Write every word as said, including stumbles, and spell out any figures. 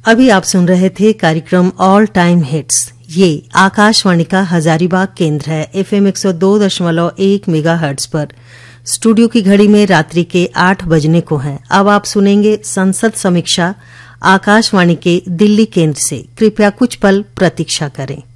अभी आप सुन रहे थे कार्यक्रम ऑल टाइम हिट्स। ये आकाशवाणी का हजारीबाग केंद्र है, एफएम एक सौ दो दशमलव एक मेगाहर्ट्ज पर। स्टूडियो की घड़ी में रात्रि के आठ बजने को हैं। अब आप सुनेंगे संसद समीक्षा आकाशवाणी के दिल्ली केंद्र से। कृपया कुछ पल प्रतीक्षा करें।